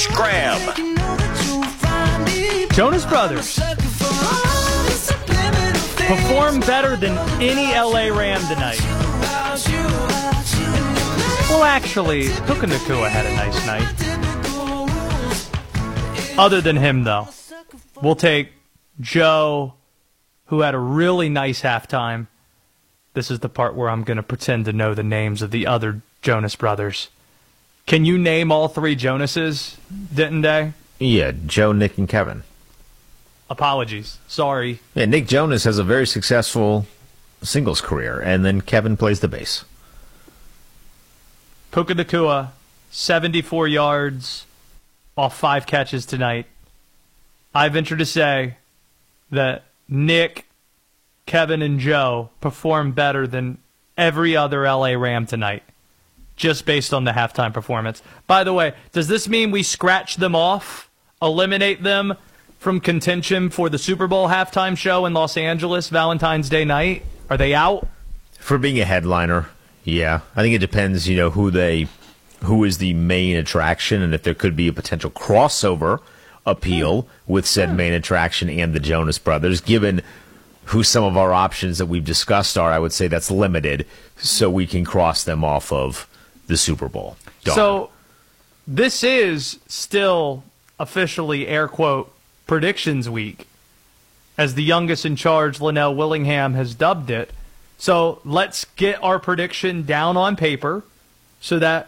Scram. Jonas Brothers performed better than any LA Ram tonight. Well, actually, Puka Nacua had a nice night. Other than him, though, we'll take Joe, who had a really nice halftime. This is the part where I'm going to pretend to know the names of the other Jonas Brothers. Can you name all three Jonases, didn't they? Yeah, Joe, Nick, and Kevin. Apologies. Sorry. Yeah, Nick Jonas has a very successful singles career, and then Kevin plays the bass. Puka Nacua, 74 yards off 5 catches tonight. I venture to say that Nick, Kevin, and Joe performed better than every other LA Ram tonight, just based on the halftime performance. By the way, does this mean we scratch them off, eliminate them from contention for the Super Bowl halftime show in Los Angeles Valentine's Day night? Are they out? For being a headliner, yeah. I think it depends, who is the main attraction, and if there could be a potential crossover appeal with said main attraction and the Jonas Brothers. Given who some of our options that we've discussed are, I would say that's limited, so we can cross them off of the Super Bowl. Darn. So this is still officially, air quote, predictions week, as the youngest in charge, Linnell Willingham, has dubbed it. So let's get our prediction down on paper so that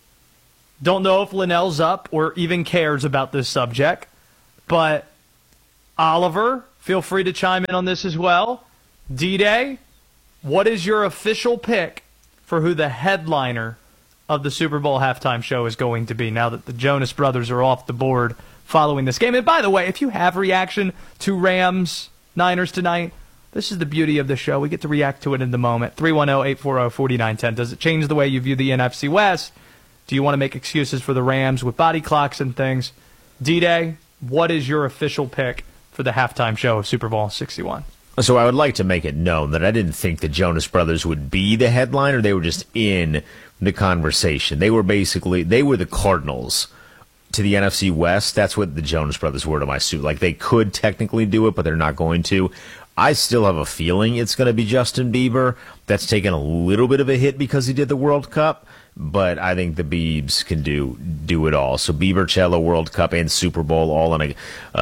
don't know if Linnell's up or even cares about this subject. But Oliver, feel free to chime in on this as well. D-Day, what is your official pick for who the headliner of the Super Bowl halftime show is going to be now that the Jonas Brothers are off the board following this game? And by the way, if you have reaction to Rams Niners tonight, this is the beauty of the show. We get to react to it in the moment. 310-840-4910. Does it change the way you view the NFC West? Do you want to make excuses for the Rams with body clocks and things? D-Day, what is your official pick for the halftime show of Super Bowl 61? So I would like to make it known that I didn't think the Jonas Brothers would be the headliner. They were just in the conversation. They were the Cardinals to the NFC West. That's what the Jonas Brothers were to my suit. Like, they could technically do it, but they're not going to. I still have a feeling it's going to be Justin Bieber. That's taken a little bit of a hit because he did the World Cup, but I think the Biebs can do it all. So Bieber, Cello, World Cup, and Super Bowl all in a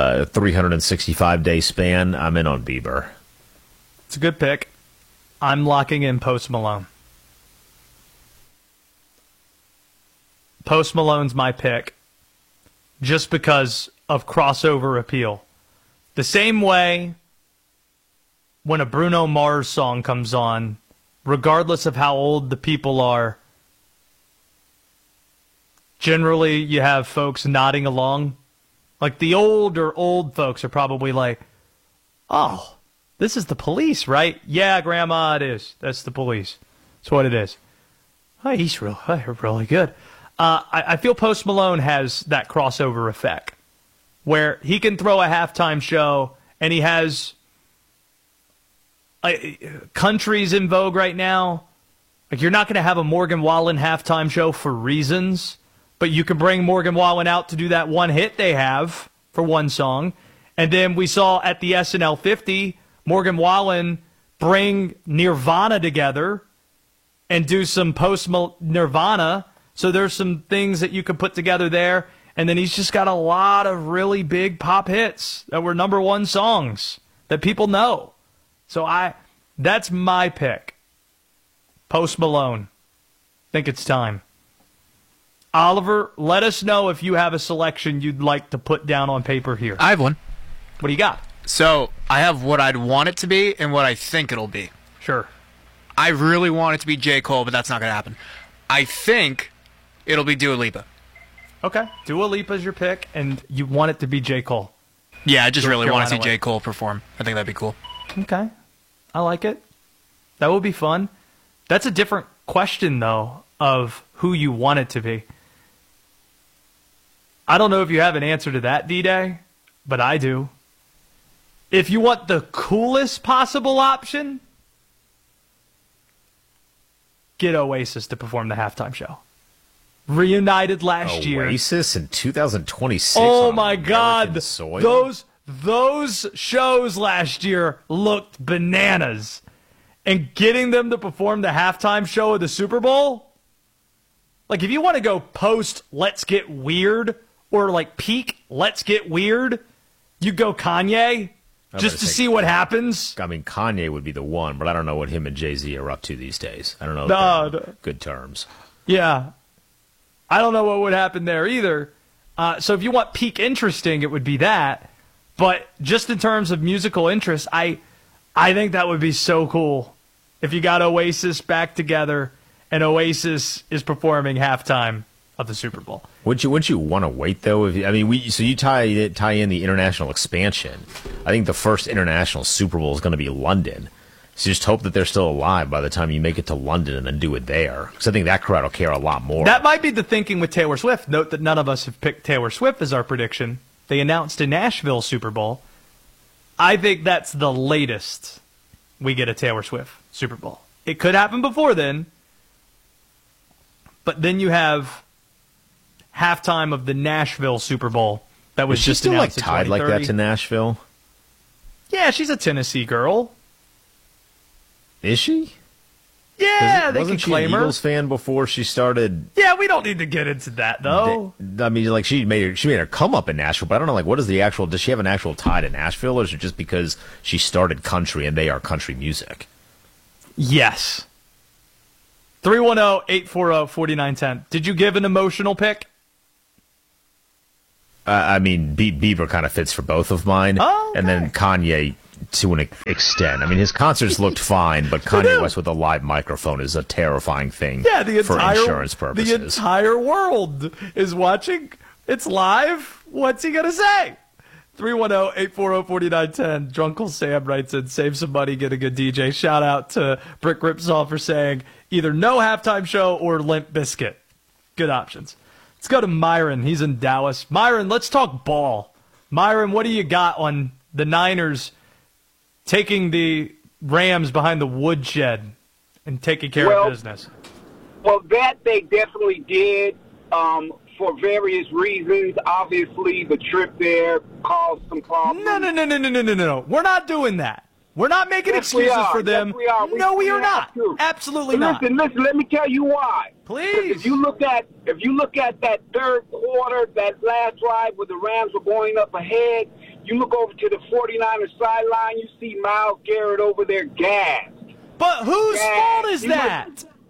365-day span. I'm in on Bieber. It's a good pick. I'm locking in Post Malone. Post Malone's my pick just because of crossover appeal. The same way when a Bruno Mars song comes on, regardless of how old the people are, generally you have folks nodding along. Like, the old folks are probably like, oh, this is the Police, right? Yeah, Grandma, it is. That's the Police. That's what it is. Oh, he's really good. I feel Post Malone has that crossover effect where he can throw a halftime show and he has countries in vogue right now. Like, you're not going to have a Morgan Wallen halftime show for reasons, but you can bring Morgan Wallen out to do that one hit they have for one song. And then we saw at the SNL 50, Morgan Wallen bring Nirvana together and do some post-Nirvana. So there's some things that you could put together there. And then he's just got a lot of really big pop hits that were number one songs that people know. So that's my pick. Post Malone. Think it's time. Oliver, let us know if you have a selection you'd like to put down on paper here. I have one. What do you got? So I have what I'd want it to be and what I think it'll be. Sure. I really want it to be J. Cole, but that's not going to happen. I think it'll be Dua Lipa. Okay. Dua Lipa's your pick, and you want it to be J. Cole. Yeah, I just really want to see Carolina J. Cole perform. I think that'd be cool. Okay. I like it. That would be fun. That's a different question, though, of who you want it to be. I don't know if you have an answer to that, D-Day, but I do. If you want the coolest possible option, get Oasis to perform the halftime show. reunited last year. Oasis in 2026. Oh on my American God, soil? those shows last year looked bananas, and getting them to perform the halftime show of the Super Bowl. Like, if you want to go post Let's Get Weird or like peak Let's Get Weird, you go Kanye just to see what happens. I mean, Kanye would be the one, but I don't know what him and Jay-Z are up to these days. I don't know if they're on good terms. Yeah. I don't know what would happen there either. So if you want peak interesting, it would be that. But just in terms of musical interest, I think that would be so cool if you got Oasis back together and Oasis is performing halftime of the Super Bowl. Wouldn't you want to wait though? So you tie in the international expansion. I think the first international Super Bowl is going to be London. So just hope that they're still alive by the time you make it to London and then do it there. Because I think that crowd will care a lot more. That might be the thinking with Taylor Swift. Note that none of us have picked Taylor Swift as our prediction. They announced a Nashville Super Bowl. I think that's the latest we get a Taylor Swift Super Bowl. It could happen before then. But then you have halftime of the Nashville Super Bowl that was just still announced like tied like that to Nashville. Yeah, she's a Tennessee girl. Is she? Yeah, they can wasn't she claim an her. Eagles fan before she started? Yeah, we don't need to get into that though. I mean, like she made her come up in Nashville, but I don't know. Like, what is the actual? Does she have an actual tie to Nashville, or is it just because she started country and they are country music? Yes. 310-840-4910. Did you give an emotional pick? I mean, Bieber kind of fits for both of mine. Oh, okay. And then Kanye to an extent. I mean, his concerts looked fine, but Kanye West with a live microphone is a terrifying thing for insurance purposes. The entire world is watching. It's live. What's he going to say? 310-840-4910. Drunkle Sam writes in, save some money, get a good DJ. Shout out to Brick Ripsaw for saying either no halftime show or Limp Bizkit. Good options. Let's go to Myron. He's in Dallas. Myron, let's talk ball. Myron, what do you got on the Niners taking the Rams behind the woodshed and taking care of business? Well, that they definitely did. For various reasons. Obviously, the trip there caused some problems. No. We're not doing that. We're not making excuses for them. Yes, we are. No, we are not. Absolutely not. Listen, let me tell you why. Please. If you look at that third quarter, that last drive where the Rams were going up ahead, you look over to the 49ers sideline, you see Myles Garrett over there gassed. But whose fault is that?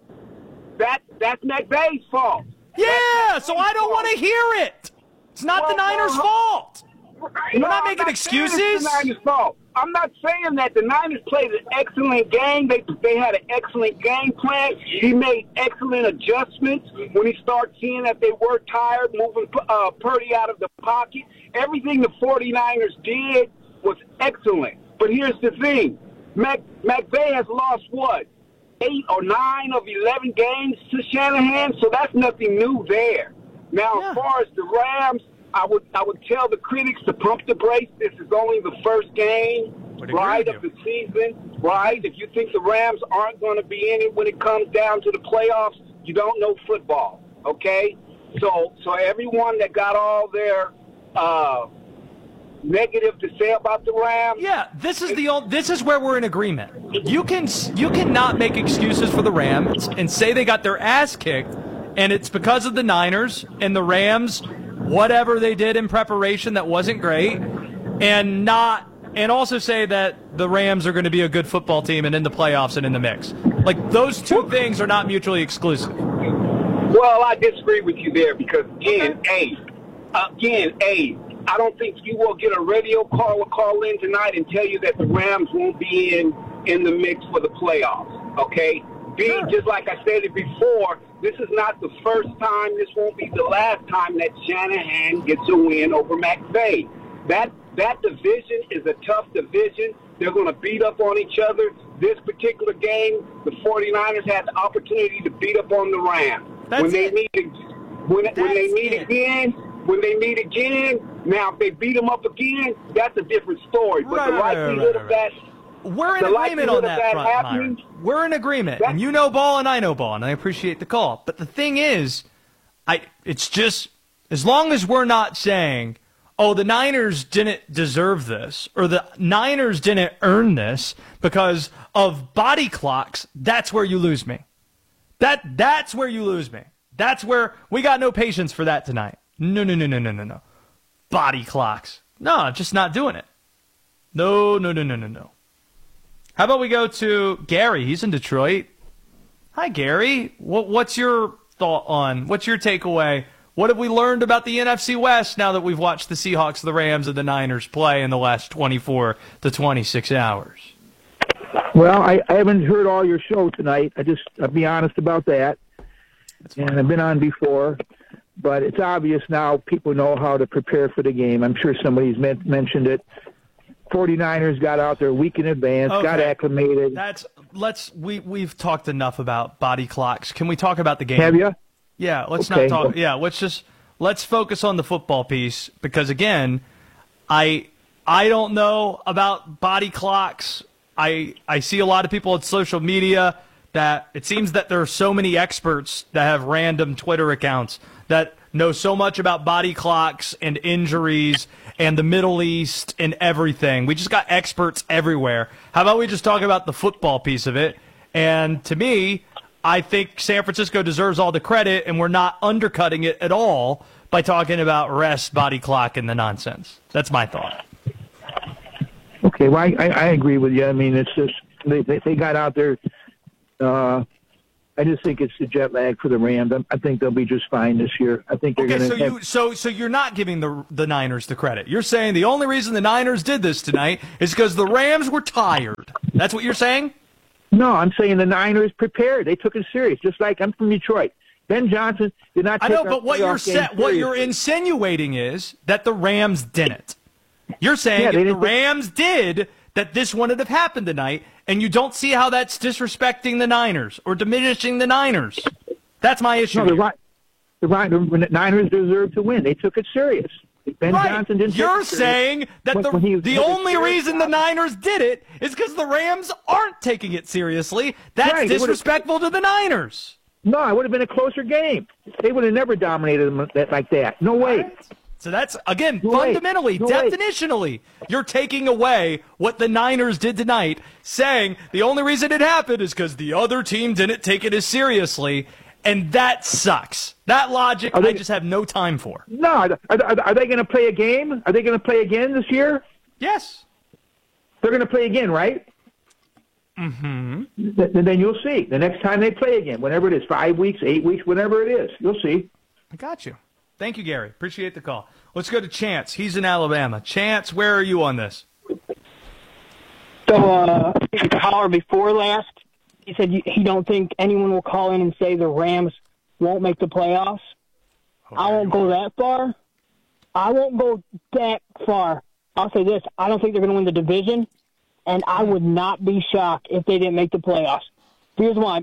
That's McVay's fault. Yeah, so I don't want to hear it. It's not the Niners' fault. We're not making excuses. It's the Niners' fault. I'm not saying that. The Niners played an excellent game. They had an excellent game plan. He made excellent adjustments when he started seeing that they were tired, moving Purdy out of the pocket. Everything the 49ers did was excellent. But here's the thing. McVay has lost, 8 or 9 of 11 games to Shanahan, so that's nothing new there. Now, as far as the Rams, I would tell the critics to pump the brakes. This is only the first game, right, of the season, right? If you think the Rams aren't going to be in it when it comes down to the playoffs, you don't know football, okay? So everyone that got all their negative to say about the Rams. Yeah, this is where we're in agreement. You cannot make excuses for the Rams and say they got their ass kicked, and it's because of the Niners and the Rams, whatever they did in preparation that wasn't great, and also say that the Rams are going to be a good football team and in the playoffs and in the mix. Like, those two things are not mutually exclusive. Well, I disagree with you there because I don't think you will get a radio call in tonight and tell you that the Rams won't be in the mix for the playoffs, okay? Just like I said it before, this is not the first time. This won't be the last time that Shanahan gets a win over McVay. That division is a tough division. They're going to beat up on each other. This particular game, the 49ers had the opportunity to beat up on the Rams. When they meet again, now if they beat them up again, that's a different story. But the likelihood of that, we're in agreement on that front, Myron. We're in agreement, and you know ball and I know ball, and I appreciate the call. But the thing is, It's just, as long as we're not saying, oh, the Niners didn't deserve this, or the Niners didn't earn this because of body clocks, that's where you lose me. That's where you lose me. That's where we got no patience for that tonight. No. Body clocks. No, just not doing it. No. How about we go to Gary? He's in Detroit. Hi, Gary. What's your thought on, what's your takeaway? What have we learned about the NFC West now that we've watched the Seahawks, the Rams, and the Niners play in the last 24 to 26 hours? Well, I haven't heard all your show tonight. I'll be honest about that. And I've been on before. But it's obvious now people know how to prepare for the game. I'm sure somebody's mentioned it. 49ers got out there a week in advance, got acclimated. We've talked enough about body clocks. Can we talk about the game? Have you? Yeah, let's not talk. Yeah, let's focus on the football piece because again, I don't know about body clocks. I see a lot of people on social media that it seems that there are so many experts that have random Twitter accounts that know so much about body clocks and injuries and the Middle East and everything. We just got experts everywhere. How about we just talk about the football piece of it? And to me, I think San Francisco deserves all the credit, and we're not undercutting it at all by talking about rest, body clock, and the nonsense. That's my thought. Okay, well, I agree with you. I mean, it's just they got out there. I just think it's the jet lag for the Rams. I think they'll be just fine this year. I think they're going to. So you're not giving the Niners the credit. You're saying the only reason the Niners did this tonight is because the Rams were tired. That's what you're saying? No, I'm saying the Niners prepared. They took it serious. Just like I'm from Detroit. Ben Johnson did not. I know, but what you're insinuating is that the Rams didn't. You're saying if the Rams did, that this wouldn't have happened tonight, and you don't see how that's disrespecting the Niners or diminishing the Niners. That's my issue. No, the Niners deserve to win. They took it serious. Ben Johnson didn't. You're saying that the only reason the Niners did it is because the Rams aren't taking it seriously. That's disrespectful to the Niners. No, it would have been a closer game. They would have never dominated them like that. No way. Right. So that's, again, fundamentally, definitionally, you're taking away what the Niners did tonight, saying the only reason it happened is because the other team didn't take it as seriously, and that sucks. That logic I just have no time for. No, are they going to play a game? Are they going to play again this year? Yes. They're going to play again, right? Mm-hmm. Then you'll see. The next time they play again, whenever it is, 5 weeks, 8 weeks, whatever it is, you'll see. I got you. Thank you, Gary. Appreciate the call. Let's go to Chance. He's in Alabama. Chance, where are you on this? So, the caller before last, he said he don't think anyone will call in and say the Rams won't make the playoffs. I won't go that far. I won't go that far. I'll say this. I don't think they're going to win the division, and I would not be shocked if they didn't make the playoffs. Here's why.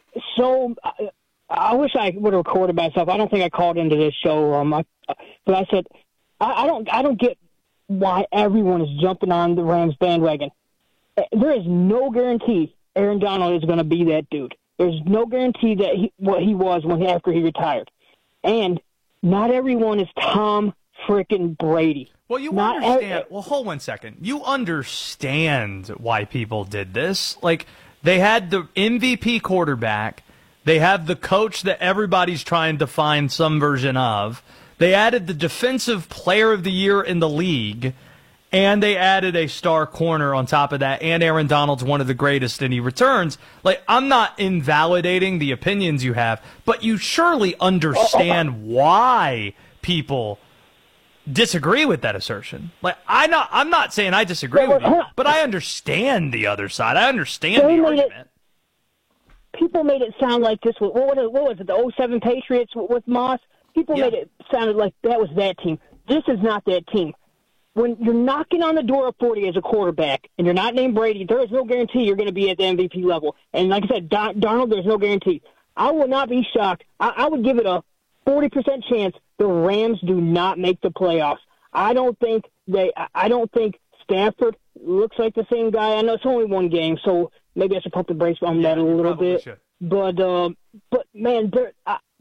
I wish I would have recorded myself. I don't think I called into this show, but I said I don't get why everyone is jumping on the Rams bandwagon. There is no guarantee Aaron Donald is going to be that dude. There's no guarantee that what he was after he retired, and not everyone is Tom frickin' Brady. Well, you understand. Well, hold 1 second. You understand why people did this. Like, they had the MVP quarterback. They have the coach that everybody's trying to find some version of. They added the defensive player of the year in the league, and they added a star corner on top of that, and Aaron Donald's one of the greatest, and he returns. Like, I'm not invalidating the opinions you have, but you surely understand why people disagree with that assertion. Like, I'm not saying I disagree with you, but I understand the other side. I understand the argument. People made it sound like this was, what was it, the 07 Patriots with Moss? People made it sound like that was that team. This is not that team. When you're knocking on the door of 40 as a quarterback and you're not named Brady, there is no guarantee you're going to be at the MVP level. And like I said, Darnold, there's no guarantee. I will not be shocked. I would give it a 40% chance the Rams do not make the playoffs. I don't think Stafford looks like the same guy. I know it's only one game, so maybe I should pump the brakes on that a little bit. Should. But man,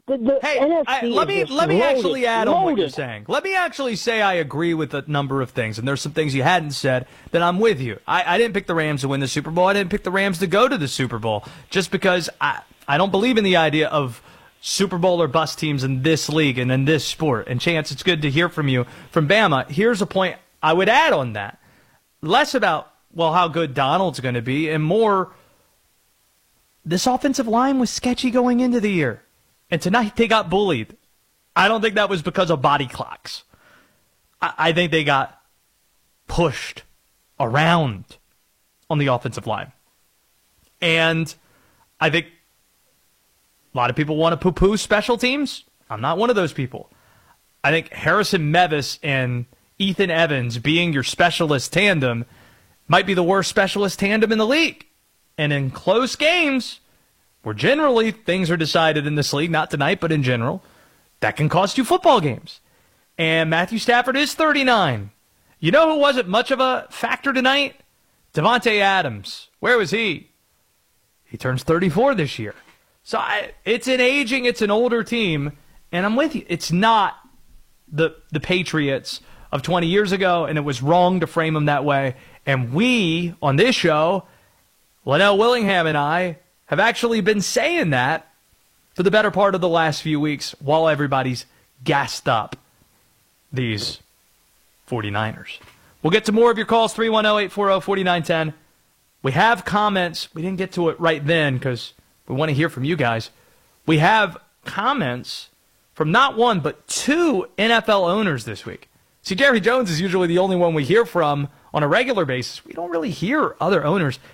The Hey, NFC let is me actually add on what you're loaded. saying. Let me actually say I agree with a number of things, and there's some things you hadn't said that I'm with you. I didn't pick the Rams to win the Super Bowl. I didn't pick the Rams to go to the Super Bowl just because I don't believe in the idea of Super Bowl or bust teams in this league and in this sport. And Chance, it's good to hear from you from Bama. Here's a point I would add on that. Less about, well, how good Donald's going to be, and more, this offensive line was sketchy going into the year. And tonight they got bullied. I don't think that was because of body clocks. I think they got pushed around on the offensive line. And I think a lot of people want to poo-poo special teams. I'm not one of those people. I think Harrison Mevis and Ethan Evans being your specialist tandem might be the worst specialist tandem in the league. And in close games, where generally things are decided in this league, not tonight, but in general, that can cost you football games. And Matthew Stafford is 39. You know who wasn't much of a factor tonight? Devontae Adams. Where was he? He turns 34 this year. So it's an older team, and I'm with you. It's not the Patriots of 20 years ago, and it was wrong to frame them that way. And we, on this show, Linnell Willingham and I, have actually been saying that for the better part of the last few weeks while everybody's gassed up these 49ers. We'll get to more of your calls, 310-840-4910. We have comments. We didn't get to it right then because we want to hear from you guys. We have comments from not one, but two NFL owners this week. See, Jerry Jones is usually the only one we hear from on a regular basis. We don't really hear other owners.